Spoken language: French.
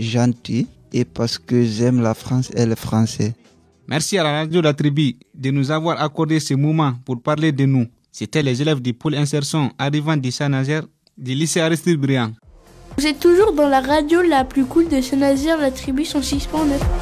gentil et parce que j'aime la France et les Français. Merci à la radio La Tribu de nous avoir accordé ce moment pour parler de nous. C'était les élèves du pôle insertion arrivant de Saint-Nazaire du lycée Aristide Briand. Vous êtes toujours dans la radio la plus cool de Saint-Nazaire, La Tribu 106.9.